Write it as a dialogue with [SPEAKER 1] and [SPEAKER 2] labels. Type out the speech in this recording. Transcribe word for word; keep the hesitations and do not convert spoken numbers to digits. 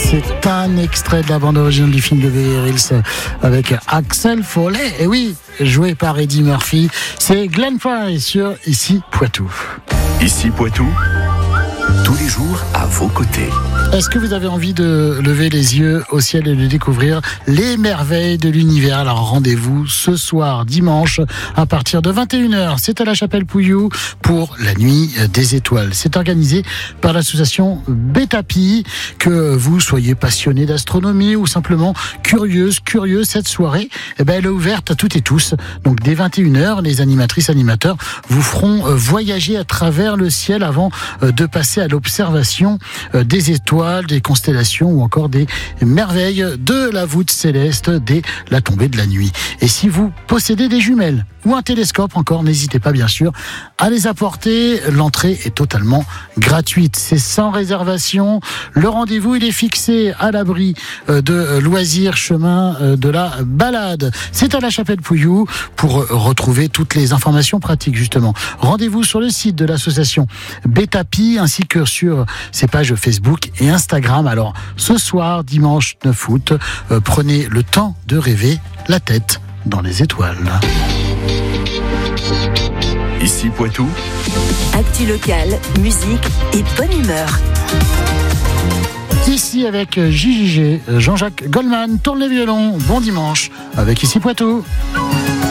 [SPEAKER 1] C'est un extrait de la bande originale du film de Beverly Hills avec Axel Foley. Et oui, joué par Eddie Murphy. C'est Glenn Frey sur Ici Poitou.
[SPEAKER 2] Ici Poitou, tous les jours à vos côtés.
[SPEAKER 1] Est-ce que vous avez envie de lever les yeux au ciel et de découvrir les merveilles de l'univers? Alors rendez-vous ce soir, dimanche, à partir de vingt et une heures. C'est à la Chapelle Pouilloux pour la Nuit des Étoiles. C'est organisé par l'association Betapi. Que vous soyez passionné d'astronomie ou simplement curieuse, curieux, cette soirée, eh ben, elle est ouverte à toutes et tous. Donc dès vingt et une heures, les animatrices, animateurs vous feront voyager à travers le ciel avant de passer à l'observation des étoiles, des constellations ou encore des merveilles de la voûte céleste dès la tombée de la nuit. Et si vous possédez des jumelles ou un télescope encore, n'hésitez pas bien sûr à les apporter. L'entrée est totalement gratuite. C'est sans réservation. Le rendez-vous, il est fixé à l'abri de Loisirs, chemin de la Balade. C'est à la Chapelle Pouilloux pour retrouver toutes les informations pratiques justement. Rendez-vous sur le site de l'association Betapi ainsi que sur ses pages Facebook et Instagram. Alors ce soir, dimanche neuf août, euh, prenez le temps de rêver la tête dans les étoiles.
[SPEAKER 2] Ici Poitou,
[SPEAKER 3] actu locale, musique et bonne humeur.
[SPEAKER 1] Ici avec J J G, Jean-Jacques Goldman tourne les violons. Bon dimanche avec Ici Poitou.